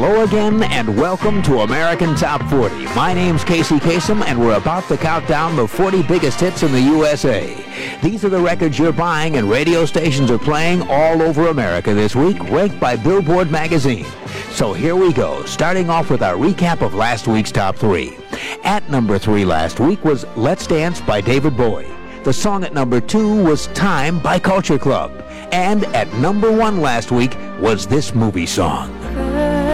Hello again, and welcome to American Top 40. My name's Casey Kasem, and we're about to count down the 40 biggest hits in the USA. These are the records you're buying and radio stations are playing all over America this week, ranked by Billboard magazine. So here we go, starting off with our recap of last week's Top 3. At number 3 last week was Let's Dance by David Bowie. The song at number 2 was Time by Culture Club. And at number 1 last week was this movie song.